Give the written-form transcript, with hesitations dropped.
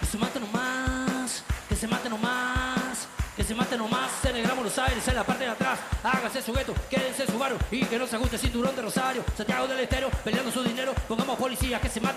se mate nomás, que se mate nomás, que se mate nomás en el Gran Buenos Aires, en la parte de atrás. Hágase su gueto, quédense en su barrio y que no se ajuste el cinturón de Rosario. Santiago del Estero, peleando su dinero, pongamos policías que se maten.